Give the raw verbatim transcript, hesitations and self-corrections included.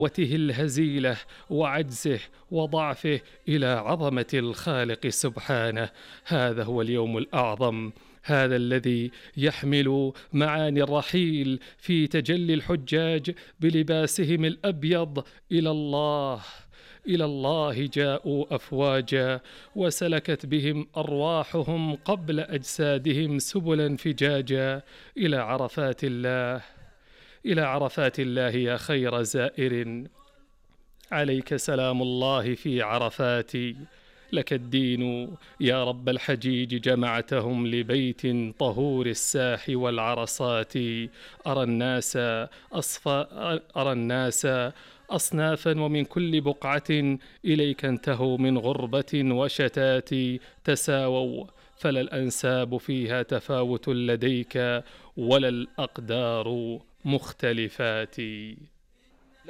قوته الهزيلة وعجزه وضعفه إلى عظمة الخالق سبحانه. هذا هو اليوم الأعظم، هذا الذي يحمل معاني الرحيل في تجلي الحجاج بلباسهم الأبيض إلى الله. إلى الله جاءوا أفواجا، وسلكت بهم أرواحهم قبل أجسادهم سبلا فجاجا إلى عرفات الله. إلى عرفات الله يا خير زائر، عليك سلام الله في عرفات. لك الدين يا رب الحجيج، جمعتهم لبيت طهور الساح والعرصات. أرى الناس أصفى أرى الناس أصنافا، ومن كل بقعة إليك انتهوا من غربة وشتات. تساووا فلا الأنساب فيها تفاوت لديك، ولا الأقدار مختلفات.